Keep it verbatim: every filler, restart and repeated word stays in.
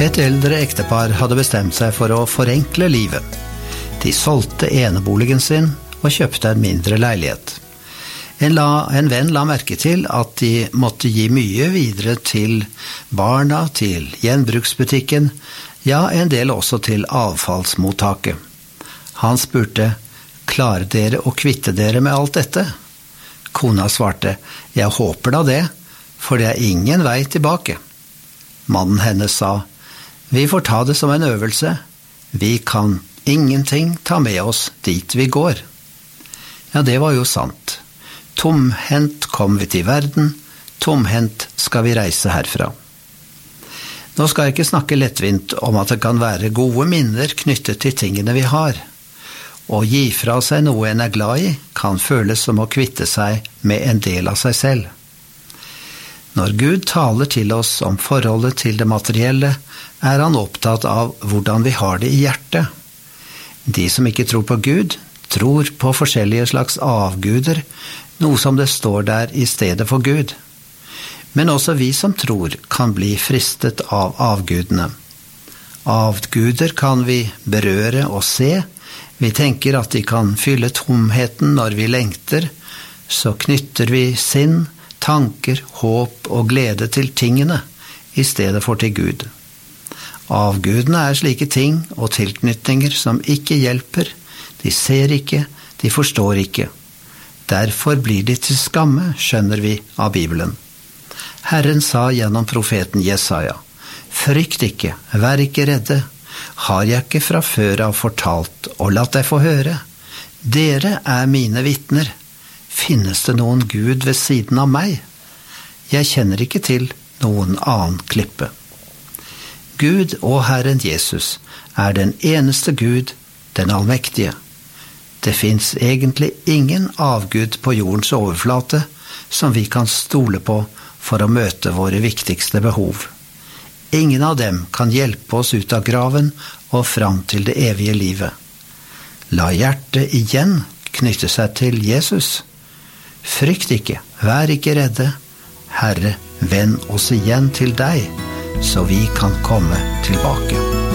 Et eldre ektepar hadde bestemt seg for å forenkle livet. De solgte eneboligen sin og kjøpte en mindre leilighet. En, la, en venn la merke til at de måtte gi mye videre til barna, til gjenbruksbutikken, ja, en del også til avfallsmottaket. Han spurte, klarer dere å kvitte dere med alt dette? Kona svarte, jeg håper da det, for det er ingen vei tilbake. Mannen hennes sa, vi får ta det som en øvelse. Vi kan ingenting ta med oss dit vi går. Ja, det var jo sant. Tomhendt kom vi til verden, tomhendt skal vi reise herfra. Nå skal jeg ikke snakke lettvint om at det kan være gode minner knyttet til tingene vi har. Å gi fra seg noe en er glad i kan føles som å kvitte seg med en del av seg selv. Når Gud taler til oss om forholdet til det materielle, er han opptatt av hvordan vi har det i hjertet. De som ikke tror på Gud, tror på forskjellige slags avguder, noe som det står der i stedet for Gud. Men også vi som tror kan bli fristet av avgudene. Avguder kan vi berøre og se. Vi tenker at de kan fylle tomheten når vi lengter, så knytter vi sinn, tanker, håp og glede til tingene, i stedet for til Gud. Avgudene er slike ting og tilknytninger som ikke hjelper, de ser ikke, de forstår ikke. Derfor blir de til skamme, skjønner vi av Bibelen. Herren sa gjennom profeten Jesaja, frykt ikke, vær ikke redde, har jeg ikke fra før av fortalt og latt deg få høre. Dere er mine vitner. Finnes det noen Gud ved siden av meg? Jeg kjenner ikke til noen annen klippe. Gud og Herren Jesus er den eneste Gud, den allmektige. Det finnes egentlig ingen avgud på jordens overflate som vi kan stole på for å møte våre viktigste behov. Ingen av dem kan hjelpe oss ut av graven og fram til det evige livet. La hjertet igjen knytte seg til Jesus. Frykt ikke, vær ikke redde. Herre, vend oss igjen til deg, så vi kan komme tilbake.